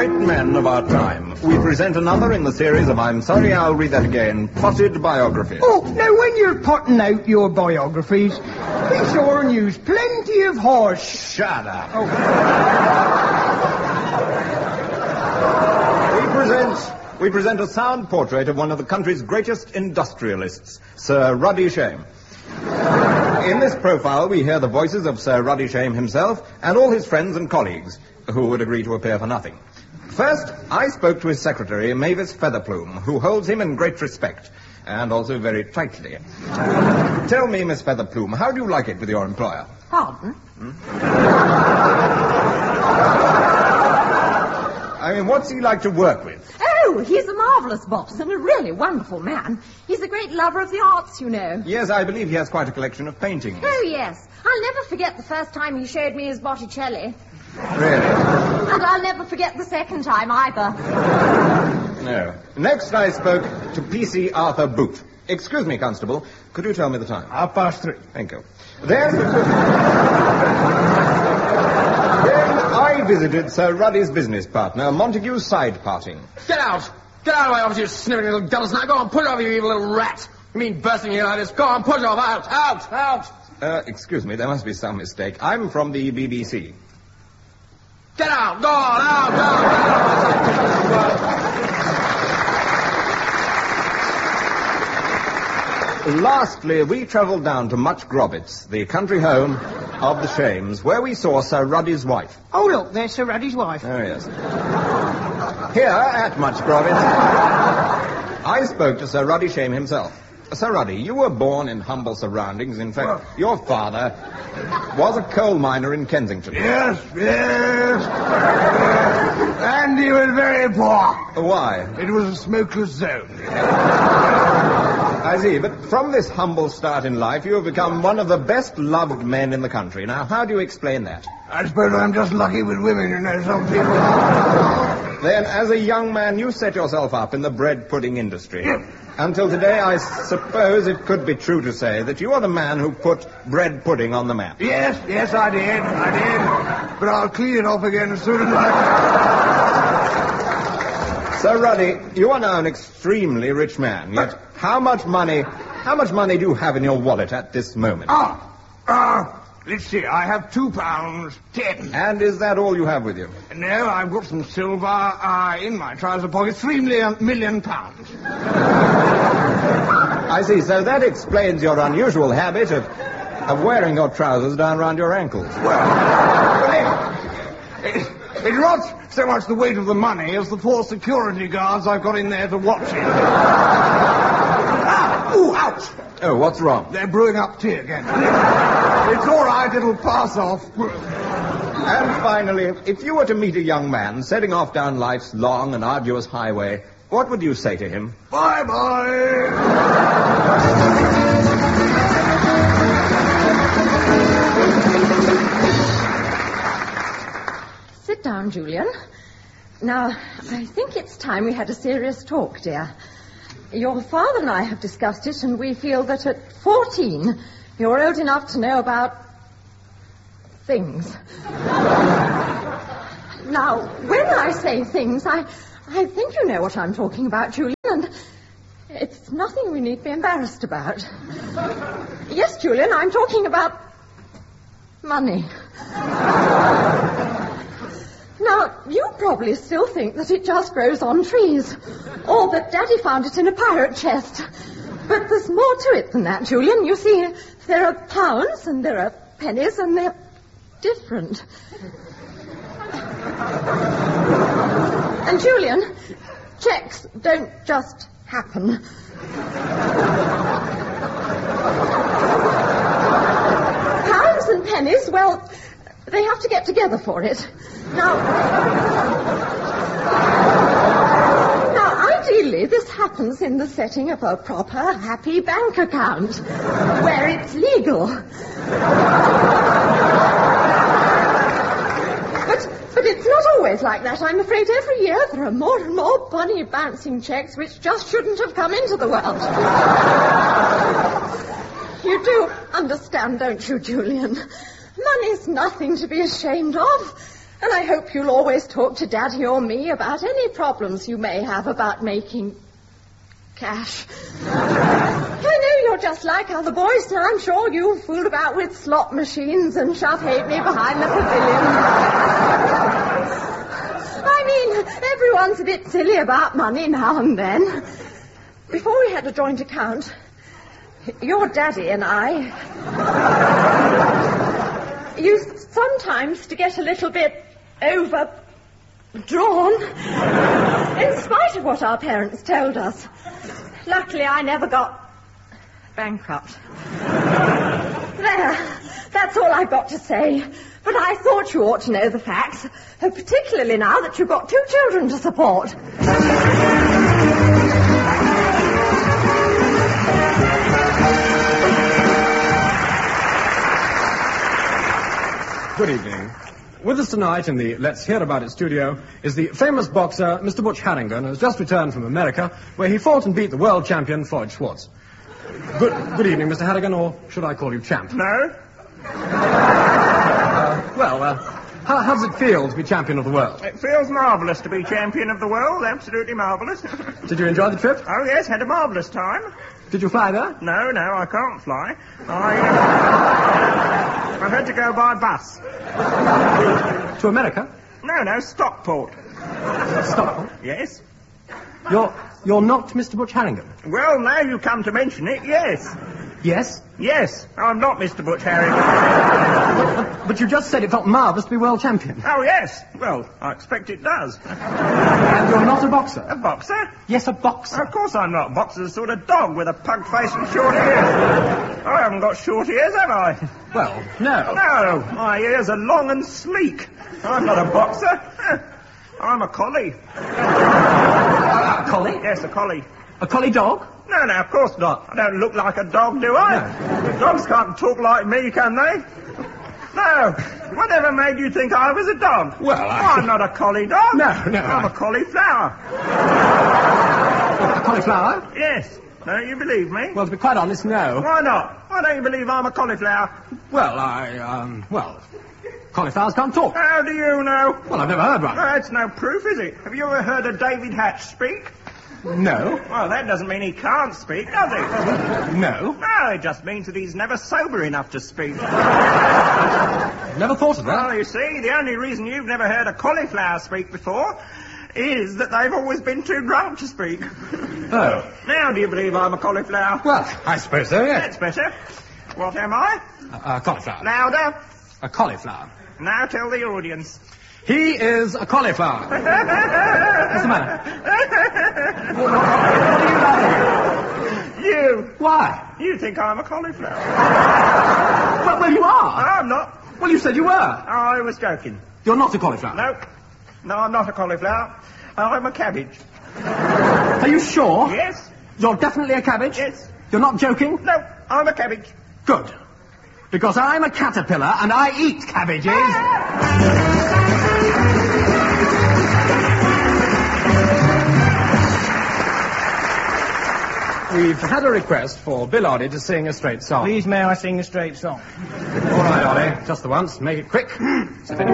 great men of our time, we present another in the series of, I'm sorry, I'll read that again, potted biographies. Oh, now when you're potting out your biographies, be sure and use plenty of horse. Shut up. Oh. We present a sound portrait of one of the country's greatest industrialists, Sir Ruddy Shame. In this profile, we hear the voices of Sir Ruddy Shame himself and all his friends and colleagues, who would agree to appear for nothing. First, I spoke to his secretary, Mavis Featherplume, who holds him in great respect, and also very tightly. Tell me, Miss Featherplume, how do you like it with your employer? Pardon? I mean, what's he like to work with? Oh, he's a marvellous boss and a really wonderful man. He's a great lover of the arts, you know. Yes, I believe he has quite a collection of paintings. Oh, yes. I'll never forget the first time he showed me his Botticelli. Really? And I'll never forget the second time either. No. Next, I spoke to P.C. Arthur Booth. Excuse me, Constable. Could you tell me the time? 3:30. Thank you. Then I visited Sir Ruddy's business partner, Montague Side Parting. Get out! Get out of my office, you sniveling little gunners. Now go on, push off, you evil little rat. You mean bursting here like this? Go on, push off, out! Excuse me, there must be some mistake. I'm from the BBC. Get out! Go on, out! Lastly, we travelled down to Much Grobitz, the country home of the Shames, where we saw Sir Ruddy's wife. Oh, look, there's Sir Ruddy's wife. Oh, yes. Here, at Much Grobitz, I spoke to Sir Ruddy Shame himself. Sir Ruddy, you were born in humble surroundings. In fact, your father was a coal miner in Kensington. Yes. And he was very poor. Why? It was a smokeless zone. I see, but from this humble start in life, you have become one of the best-loved men in the country. Now, how do you explain that? I suppose I'm just lucky with women, you know, some people. Then, as a young man, you set yourself up in the bread pudding industry. Yes. Until today, I suppose it could be true to say that you are the man who put bread pudding on the map. Yes, I did. But I'll clean it off again as soon as I... Sir Ruddy, you are now an extremely rich man, yet how much money do you have in your wallet at this moment? Let's see, I have £2.10. And is that all you have with you? No, I've got some silver in my trouser pocket, £3 million. I see, so that explains your unusual habit of wearing your trousers down round your ankles. It's not so much the weight of the money as the 4 security guards I've got in there to watch it. Ouch! Oh, what's wrong? They're brewing up tea again. It's all right, it'll pass off. And finally, if you were to meet a young man setting off down life's long and arduous highway, what would you say to him? Bye-bye! Sit down, Julian. Now, I think it's time we had a serious talk, dear. Your father and I have discussed it, and we feel that at 14, you're old enough to know about things. Now, when I say things, I think you know what I'm talking about, Julian, and it's nothing we need to be embarrassed about. Yes, Julian, I'm talking about money. Now, you probably still think that it just grows on trees, or that Daddy found it in a pirate chest. But there's more to it than that, Julian. You see, there are pounds and there are pennies, and they're different. And, Julian, checks don't just happen. Pounds and pennies, well, they have to get together for it. Now, ideally, this happens in the setting of a proper, happy bank account, where it's legal. But it's not always like that. I'm afraid every year there are more and more bunny bouncing checks which just shouldn't have come into the world. You do understand, don't you, Julian? Money's nothing to be ashamed of. And I hope you'll always talk to Daddy or me about any problems you may have about making cash. I know you're just like other boys, and I'm sure you've fooled about with slot machines and shoved halfpenny behind the pavilion. I mean, everyone's a bit silly about money now and then. Before we had a joint account, your daddy and I used sometimes to get a little bit overdrawn, in spite of what our parents told us. Luckily, I never got bankrupt. There, that's all I've got to say. But I thought you ought to know the facts, particularly now that you've got 2 children to support. Good evening. With us tonight in the Let's Hear About It studio is the famous boxer, Mr. Butch Harrigan, who has just returned from America, where he fought and beat the world champion, Floyd Schwartz. Good evening, Mr. Harrigan, or should I call you champ? No? How does it feel to be champion of the world? It feels marvellous to be champion of the world. Absolutely marvellous. Did you enjoy the trip? Oh, yes, had a marvellous time. Did you fly there? No, I can't fly. I had to go by bus. To America? No, Stockport. Stockport? Yes. You're not Mr. Butch Harrigan? Well, now you come to mention it, yes. Yes? Yes, I'm not Mr. Butch Harrigan. But you just said it felt marvellous to be world champion. Oh, yes. Well, I expect it does. And you're not a boxer? A boxer? Yes, a boxer. Of course I'm not. A boxer's a sort of dog with a pug face and short ears. I haven't got short ears, have I? Well, no. No, my ears are long and sleek. I'm not a boxer. I'm a collie. A collie? Yes, a collie. A collie dog? No, of course not. I don't look like a dog, do I? No. Dogs can't talk like me, can they? No. Whatever made you think I was a dog? Well, I'm not a collie dog. No. I'm a cauliflower. A cauliflower? Yes. Don't you believe me? Well, to be quite honest, no. Why not? Why don't you believe I'm a cauliflower? Well, cauliflowers can't talk. How do you know? Well, I've never heard one. That's no proof, is it? Have you ever heard of David Hatch speak? No. Well, that doesn't mean he can't speak, does it? No. No, it just means that he's never sober enough to speak. Never thought of that. Well, you see, the only reason you've never heard a cauliflower speak before is that they've always been too drunk to speak. Oh. Now, do you believe I'm a cauliflower? Well, I suppose so, yes. That's better. What am I? A cauliflower. Louder. A cauliflower. Now tell the audience. He is a cauliflower. What's the matter? What are you laughing at? You. Why? You think I'm a cauliflower. Well, you are. I'm not. Well, you said you were. I was joking. You're not a cauliflower. No, I'm not a cauliflower. I'm a cabbage. Are you sure? Yes. You're definitely a cabbage? Yes. You're not joking? No, I'm a cabbage. Good. Because I'm a caterpillar and I eat cabbages. We've had a request for Bill Oddie to sing a straight song. Please, may I sing a straight song? All right, Oddie. Just the once. Make it quick. So if any